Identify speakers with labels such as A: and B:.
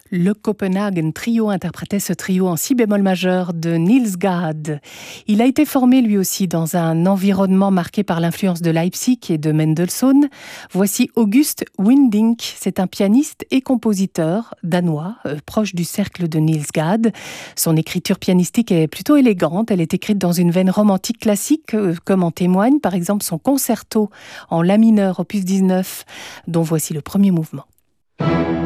A: Le Copenhagen Trio interprétait ce trio en si bémol majeur de Niels Gade. Il a été formé lui aussi dans un environnement marqué par l'influence de Leipzig et de Mendelssohn. Voici August Winding, c'est un pianiste et compositeur danois, proche du cercle de Niels Gade. Son écriture pianistique est plutôt élégante, elle est écrite dans une veine romantique classique, comme en témoigne par exemple son concerto en la mineur opus 19, dont voici le premier mouvement.